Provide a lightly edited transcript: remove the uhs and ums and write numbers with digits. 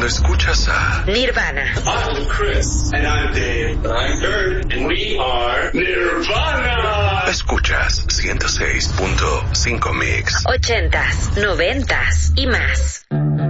cuando escuchas a Nirvana. I'm Chris. And I'm Dave. And I'm Kurt. And we are Nirvana. Escuchas 106.5 Mix. 80s, 90s y más.